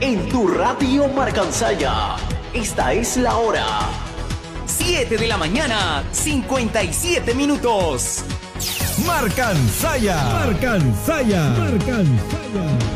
en tu radio Marcansaya. Esta es la hora. 7 de la mañana, 57 minutos. Marcansaya. Marcansaya. Marcansaya.